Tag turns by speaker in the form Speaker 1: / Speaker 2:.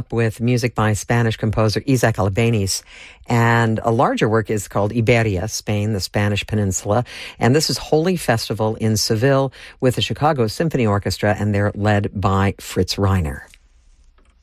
Speaker 1: with music by Spanish composer Isaac Albéniz. And a larger work is called Iberia, Spain, the Spanish Peninsula. And this is Holy Festival in Seville with the Chicago Symphony Orchestra, and they're led by Fritz Reiner.